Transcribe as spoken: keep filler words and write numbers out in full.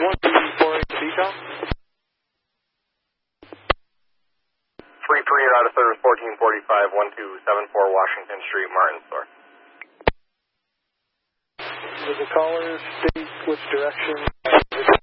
one two four eight Beacon. three three, you're out of service, fourteen forty-five, one two seven four Washington Street, Martinsville. Does the caller state which direction?